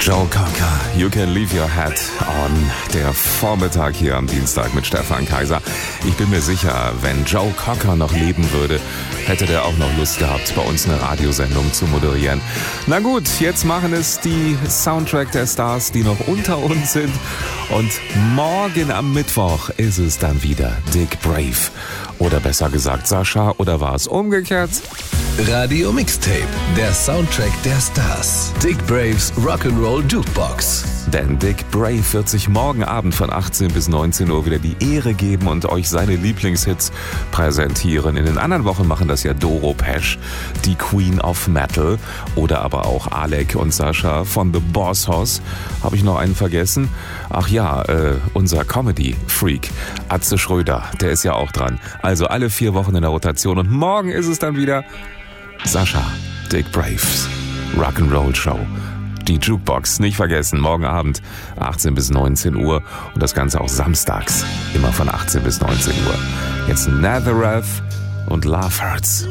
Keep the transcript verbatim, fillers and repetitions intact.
Joe Cocker, You Can Leave Your Head On. Der Vormittag hier am Dienstag mit Stefan Kaiser. Ich bin mir sicher, wenn Joe Cocker noch leben würde, hätte der auch noch Lust gehabt, bei uns eine Radiosendung zu moderieren. Na gut, jetzt machen es die Soundtrack der Stars, die noch unter uns sind. Und morgen am Mittwoch ist es dann wieder Dick Brave. Oder besser gesagt Sascha, oder war es umgekehrt? Radio Mixtape, der Soundtrack der Stars. Dick Braves Rock'n'Roll Jukebox. Denn Dick Brave wird sich morgen Abend von achtzehn bis neunzehn Uhr wieder die Ehre geben und euch seine Lieblingshits präsentieren. In den anderen Wochen machen das ja Doro Pesch, die Queen of Metal, oder aber auch Alec und Sascha von The Boss Hoss. Habe ich noch einen vergessen? Ach ja, äh, unser Comedy-Freak, Atze Schröder, der ist ja auch dran. Also alle vier Wochen in der Rotation und morgen ist es dann wieder Sascha, Dick Braves Rock'n'Roll Show. Die Jukebox, nicht vergessen, morgen Abend achtzehn bis neunzehn Uhr und das Ganze auch samstags, immer von achtzehn bis neunzehn Uhr. Jetzt Nazareth und Love Hurts.